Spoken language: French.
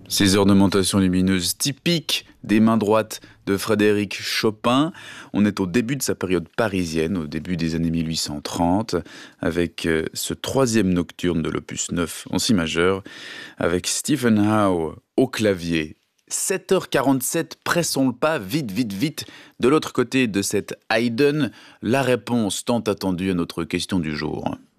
Ces ornementations lumineuses typiques des mains droites de Frédéric Chopin. On est au début de sa période parisienne, au début des années 1830, avec ce troisième nocturne de l'opus 9 en si majeur, avec Stephen Howe au clavier. 7h47, pressons le pas, vite, vite, vite. De l'autre côté de cette Haydn, la réponse tant attendue à notre question du jour.